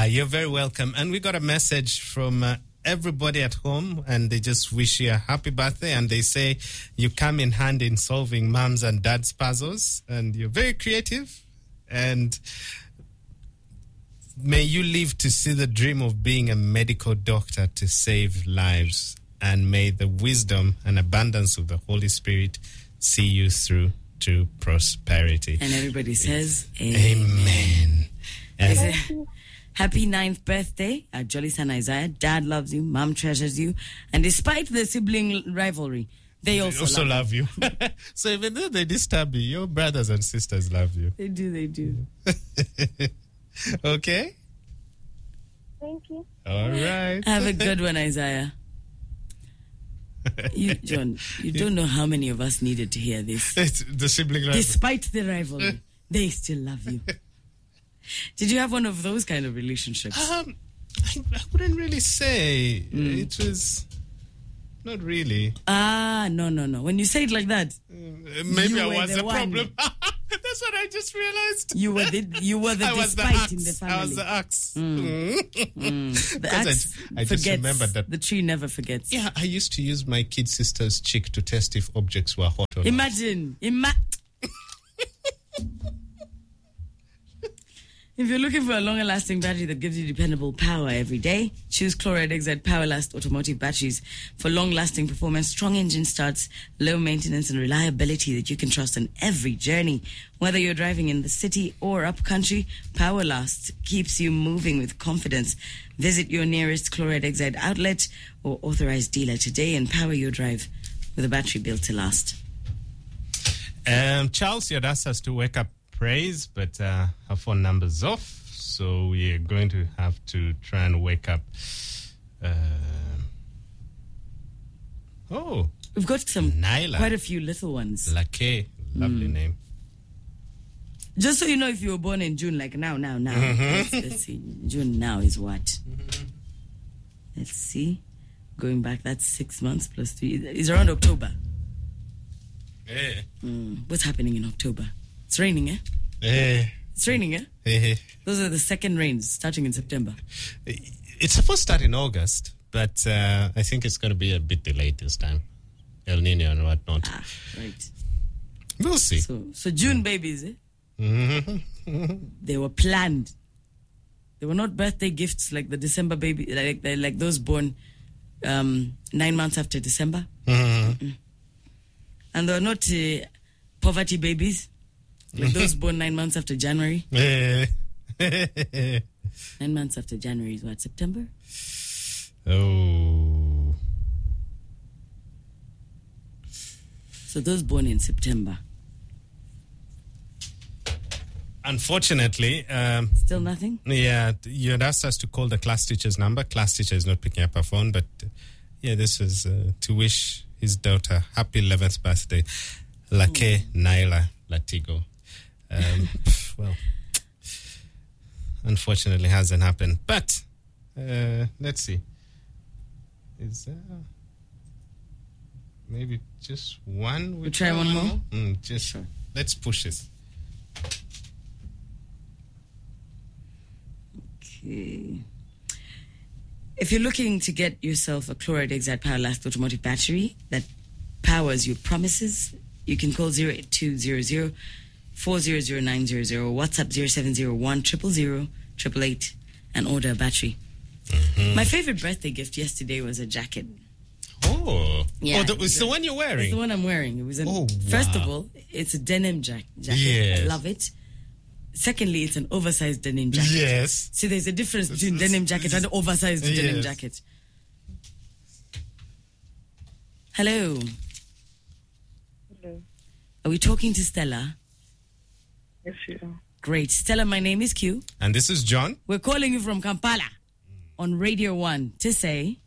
You're very welcome. And we got a message from everybody at home, and they just wish you a happy birthday, and they say you come in hand in solving moms and dads puzzles, and you're very creative, and may you live to see the dream of being a medical doctor to save lives, and may the wisdom and abundance of the Holy Spirit see you through to prosperity. And everybody says Amen. And happy 9th birthday, Jolly Son Isaiah. Dad loves you, Mom treasures you, and despite the sibling rivalry, they also love you. So even though they disturb you, your brothers and sisters love you. They do. Okay? Thank you. All right. Have a good one, Isaiah. John, you don't know how many of us needed to hear this. It's the sibling rivalry. Despite the rivalry, they still love you. Did you have one of those kind of relationships? I wouldn't really say. It was not really. No. When you say it like that, maybe I was the problem. That's what I just realized. You were the despite in the family. I was the axe. The axe I just remembered that. The tree never forgets. Yeah, I used to use my kid sister's cheek to test if objects were hot or not. Imagine. If you're looking for a longer lasting battery that gives you dependable power every day, choose Chloride Exide PowerLast automotive batteries for long lasting performance, strong engine starts, low maintenance and reliability that you can trust on every journey. Whether you're driving in the city or up country, PowerLast keeps you moving with confidence. Visit your nearest Chloride Exide outlet or authorized dealer today and power your drive with a battery built to last. Charles, you'd asked us to wake up praise, but her phone number's off, so we're going to have to try and wake up. We've got some Nyla. quite a few little ones. Lake, lovely name. Just so you know, if you were born in June, like now. Let's see. June now is what? Let's see. Going back, that's 6 months plus 3. It's around October. Yeah. What's happening in October? It's raining, eh? It's raining, eh? Those are the second rains starting in September. It's supposed to start in August, but I think it's going to be a bit delayed this time. El Nino and whatnot. Right. We'll see. So June babies, eh? They were planned. They were not birthday gifts like the December baby, like those born 9 months after December. And they were not poverty babies. Like those born 9 months after January. 9 months after January is what, September? Oh. So those born in September. Unfortunately. Still nothing? Yeah, you had asked us to call the class teacher's number. Class teacher is not picking up her phone, but this was to wish his daughter happy 11th birthday. Lake Naila Latigo. Well, unfortunately hasn't happened. But let's see. Is there maybe just one? We try one more? Sure. Let's push this. Okay. If you're looking to get yourself a Chloride Exide PowerLast automotive battery that powers your promises, you can call 08200 400-900 or WhatsApp 0701 000 888 and order a battery. My favorite birthday gift yesterday was a jacket. Oh. Yeah. It's the one you're wearing? It's the one I'm wearing. It was wow. First of all, it's a denim jacket. Yes. I love it. Secondly, it's an oversized denim jacket. Yes. See, there's a difference between denim jacket and oversized denim jacket. Hello. Hello. Are we talking to Stella? Yes, you are. Great. Stella, my name is Q. And this is John. We're calling you from Kampala on Radio 1 to say...